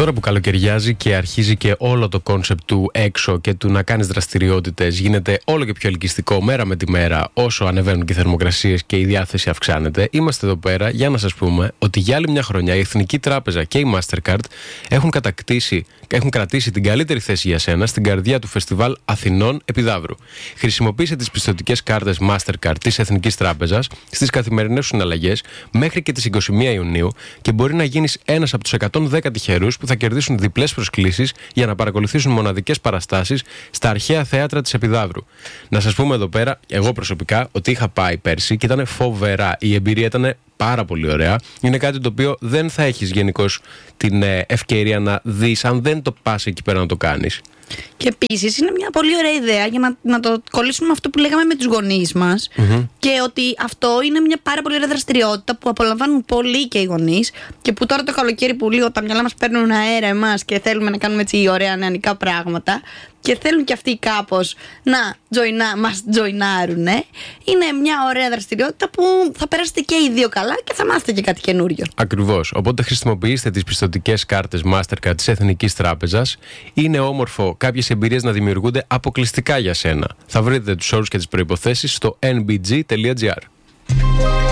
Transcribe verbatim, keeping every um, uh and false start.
Τώρα που καλοκαιριάζει και αρχίζει και όλο το κόνσεπτ του έξω και του να κάνεις δραστηριότητες γίνεται όλο και πιο ελκυστικό μέρα με τη μέρα, όσο ανεβαίνουν και οι θερμοκρασίες και η διάθεση αυξάνεται, είμαστε εδώ πέρα για να σας πούμε ότι για άλλη μια χρονιά η Εθνική Τράπεζα και η Mastercard έχουν, κατακτήσει, έχουν κρατήσει την καλύτερη θέση για σένα στην καρδιά του Φεστιβάλ Αθηνών Επιδαύρου. Χρησιμοποίησε τις πιστωτικές κάρτες Mastercard της Εθνικής Τράπεζας στις καθημερινές σου συναλλαγές μέχρι και τις είκοσι μία Ιουνίου και μπορεί να γίνεις ένας από τους εκατόν δέκα τυχερούς που θα κερδίσουν διπλές προσκλήσεις για να παρακολουθήσουν μοναδικές παραστάσεις στα αρχαία θέατρα της Επιδαύρου. Να σας πούμε εδώ πέρα, εγώ προσωπικά, ότι είχα πάει πέρσι και ήταν φοβερά. Η εμπειρία ήταν πάρα πολύ ωραία. Είναι κάτι το οποίο δεν θα έχεις γενικώς την ευκαιρία να δεις αν δεν το πας εκεί πέρα να το κάνεις. Και επίσης είναι μια πολύ ωραία ιδέα για να, να το κολλήσουμε με αυτό που λέγαμε με τους γονείς μας. Mm-hmm. Και ότι αυτό είναι μια πάρα πολύ ωραία δραστηριότητα που απολαμβάνουν πολύ και οι γονείς. Και που τώρα το καλοκαίρι που λίγο τα μυαλά μας παίρνουν αέρα εμάς και θέλουμε να κάνουμε έτσι ωραία νεανικά πράγματα. Και θέλουν και αυτοί κάπως να join, μας τζοινάρουν. Είναι μια ωραία δραστηριότητα που θα περάσετε και οι δύο καλά και θα μάθετε και κάτι καινούριο. Ακριβώς. Οπότε χρησιμοποιήστε τις πιστωτικές κάρτες Mastercard της Εθνικής Τράπεζας. Είναι όμορφο κάποιες εμπειρίες να δημιουργούνται αποκλειστικά για σένα. Θα βρείτε τους όρους και τις προϋποθέσεις στο εν μπι τζι τελεία τζι άρ.